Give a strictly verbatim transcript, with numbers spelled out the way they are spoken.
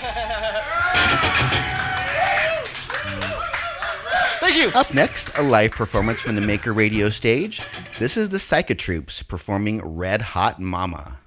Thank you. Up next, a live performance from the Maker Radio stage. This is the Psychotroops performing Red Hot Mama.